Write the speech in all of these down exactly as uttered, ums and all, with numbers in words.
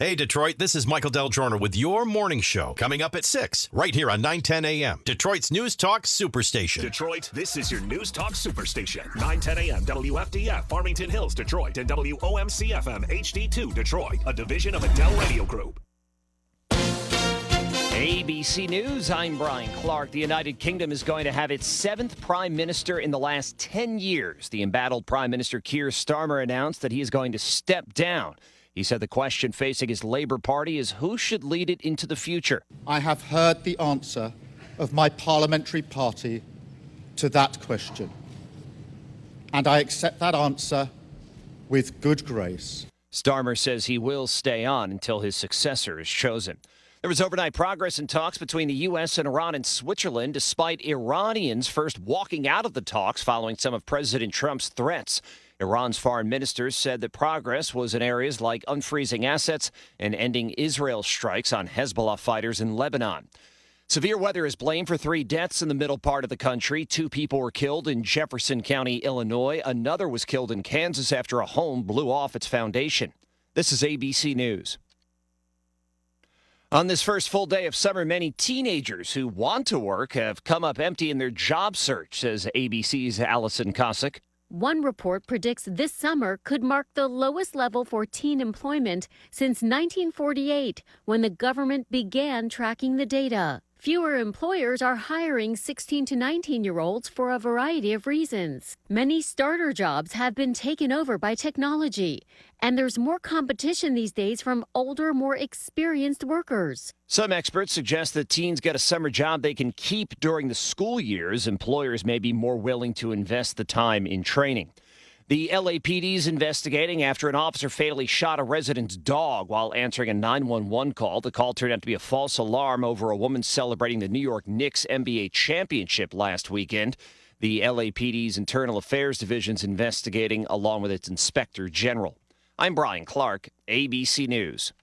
Hey, Detroit, this is Michael Del Giorno with your morning show coming up at six, right here on nine ten a.m. Detroit's News Talk Superstation. Detroit, this is your News Talk Superstation. nine ten a.m. W F D F, Farmington Hills, Detroit, and W O M C F M H D two, Detroit, a division of Adele Radio Group. A B C News, I'm Brian Clark. The United Kingdom is going to have its seventh prime minister in the last ten years. The embattled Prime Minister Keir Starmer announced that he is going to step down. He said the question facing his Labour Party is who should lead it into the future. I have heard the answer of my parliamentary party to that question, and I accept that answer with good grace. Starmer says he will stay on until his successor is chosen. There was overnight progress in talks between the U S and Iran and Switzerland, despite Iranians first walking out of the talks following some of President Trump's threats. Iran's foreign minister said that progress was in areas like unfreezing assets and ending Israel's strikes on Hezbollah fighters in Lebanon. Severe weather is blamed for three deaths in the middle part of the country. Two people were killed in Jefferson County, Illinois. Another was killed in Kansas after a home blew off its foundation. This is A B C News. On this first full day of summer, many teenagers who want to work have come up empty in their job search, says A B C's Allison Cossack. One report predicts this summer could mark the lowest level for teen employment since nineteen forty-eight, when the government began tracking the data. Fewer employers are hiring sixteen to nineteen-year-olds for a variety of reasons. Many starter jobs have been taken over by technology, and there's more competition these days from older, more experienced workers. Some experts suggest that teens get a summer job they can keep during the school years. Employers may be more willing to invest the time in training. The L A P D is investigating after an officer fatally shot a resident's dog while answering a nine one one call. The call turned out to be a false alarm over a woman celebrating the New York Knicks N B A championship last weekend. The L A P D's Internal Affairs Division is investigating along with its Inspector General. I'm Brian Clark, A B C News.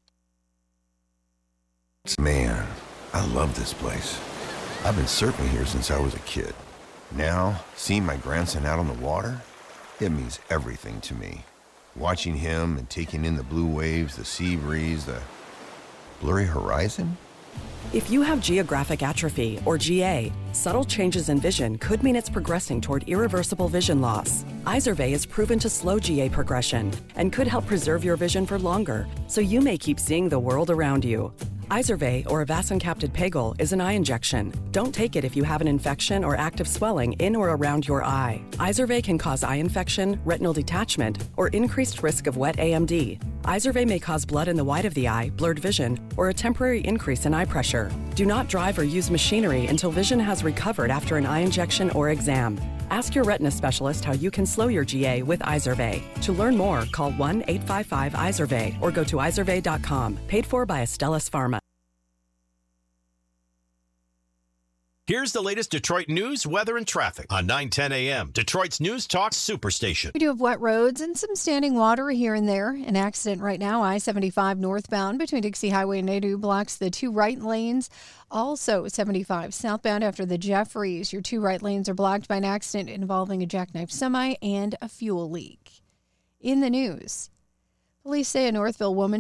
Man, I love this place. I've been surfing here since I was a kid. Now, seeing my grandson out on the water, it means everything to me. Watching him and taking in the blue waves, the sea breeze, the blurry horizon. If you have geographic atrophy, or G A, subtle changes in vision could mean it's progressing toward irreversible vision loss. Izervay is proven to slow G A progression and could help preserve your vision for longer, so you may keep seeing the world around you. Izervay, or avacincaptad pegol, is an eye injection. Don't take it if you have an infection or active swelling in or around your eye. Izervay can cause eye infection, retinal detachment, or increased risk of wet A M D. Izervay may cause blood in the white of the eye, blurred vision, or a temporary increase in eye pressure. Do not drive or use machinery until vision has recovered after an eye injection or exam. Ask your retina specialist how you can slow your G A with Izervay. To learn more, call one eight five five Izervay or go to izervay dot com. Paid for by Astellas Pharma. Here's the latest Detroit news, weather, and traffic on nine ten a.m. Detroit's News Talk Superstation. We do have wet roads and some standing water here and there. An accident right now, I seventy-five northbound between Dixie Highway and Nadu blocks the two right lanes. Also, seventy-five southbound after the Jeffries. Your two right lanes are blocked by an accident involving a jackknife semi and a fuel leak. In the news, police say a Northville woman